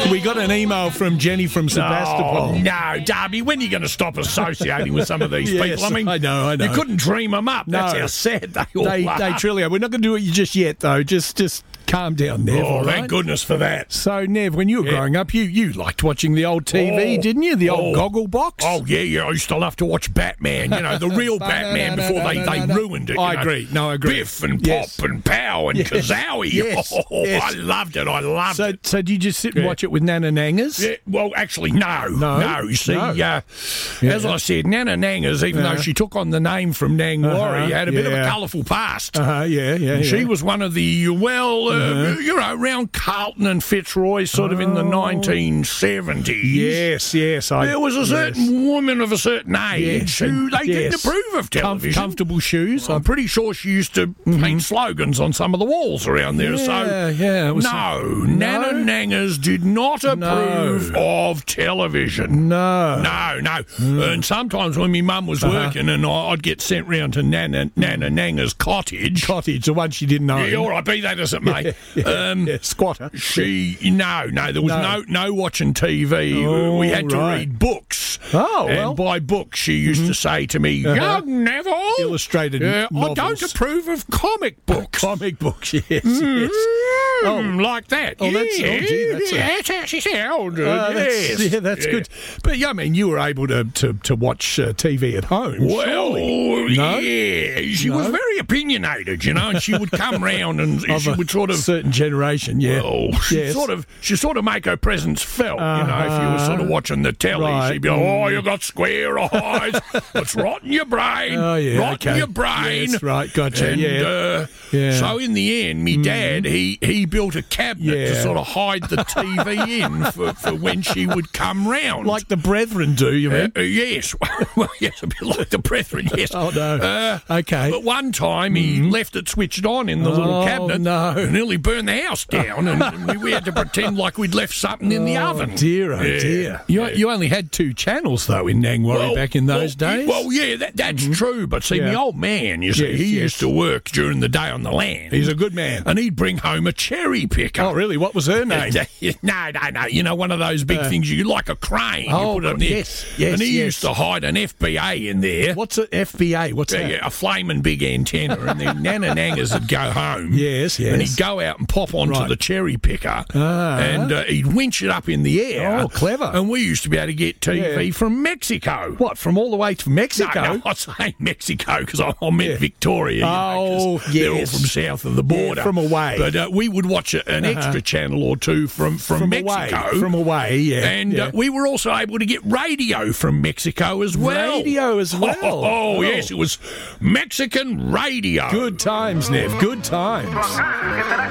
We got an email from Jenny from Sebastopol. Oh, no, Darby, when are you going to stop associating with some of these Yes, people? I mean, I know. you couldn't dream them up. No. That's how sad they all are. They truly are. We're not going to do it just yet, though. Just calm down, Nev. Oh, all right? thank goodness for that. So, Nev, when you were growing up, you liked watching the old TV, didn't you? The old goggle box? Oh, yeah. I used to love to watch Batman, the real Batman before they ruined it. I agree. No, I agree. Biff and Yes. Pop and Pow and Kazowie. Yes. Oh, Yes. I loved it. I loved it. So did you just sit and watch it with Nana Nangers? Yeah, well, actually, no. You see, No. as I said, Nana Nangers, even though she took on the name from Nang Warri, had a bit of a colourful past. She was one of the, around Carlton and Fitzroy, sort of in the 1970s. Yes. There was a certain woman of a certain age who they didn't approve of television. Comfortable shoes. I'm pretty sure she used to paint slogans on some of the walls around there. Nana Nangers did not approve of television. No. And sometimes when my mum was working and I'd get sent round to Nana Nanger's cottage, the one she didn't know. Yeah, all right, be that as it may. Squatter. There was no watching TV. We had to read books. And by books, she used to say to me, "Young Neville, illustrated I novels. don't approve of comic books." Comic books, yes. Like that. Oh, that's that's how she sounded. Yes. That's good. But I mean, you were able to watch TV at home. Well, surely. she was very opinionated, and she would come round and she would sort of certain generation. Well, she sort of make her presence felt. If you were sort of watching the telly, she'd be like, "Oh, you got square eyes. It's rotting your brain. Rotting your brain." Yes, right, gotcha. And, so in the end, me dad he built a cabinet to sort of hide the TV in for when she would come round, like the Brethren do. You mean? Yes, well, yes, a bit like the Brethren. Yes. Oh no. Okay. But one time he left it switched on in the little cabinet, and nearly burned the house down, and we had to pretend like we'd left something in the oven. Dear. You only had 2 channels though in Nang Warri back in those days. Well, yeah, that's true. But see, my old man, you see, he used to work during the day on the land. He's a good man, and he'd bring home a cherry picker. Oh, really? What was her name? No. One of those big things you like a crane. Oh, you put it in there. yes. And he used to hide an FBA in there. What's an FBA? What's that? Yeah, a flaming big antenna, and then Nana Nangers would go home. Yes. And he'd go out and pop onto the cherry picker, and he'd winch it up in the air. Oh, clever. And we used to be able to get TV from Mexico. What, from all the way to Mexico? No, I say Mexico because I meant Victoria. Oh, yes. They're all from south of the border. From away. But we would watch an extra channel or two from Mexico. From away, yeah. And we were also able to get radio from Mexico as well. Radio as well? Oh, yes, it was Mexican radio. Good times, Nev, good times.